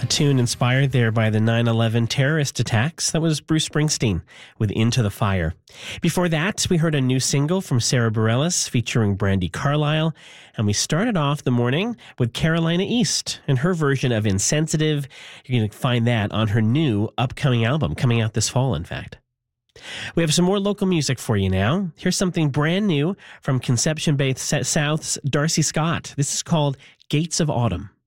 tune inspired there by the 9/11 terrorist attacks. That was Bruce Springsteen with Into the Fire. Before that, we heard a new single from Sarah Bareilles featuring Brandi Carlile. And we started off the morning with Carolina East and her version of Insensitive. You're going to find that on her new upcoming album, coming out this fall, in fact. We have some more local music for you now. Here's something brand new from Conception Bay South's Darcy Scott. This is called Gates of Autumn.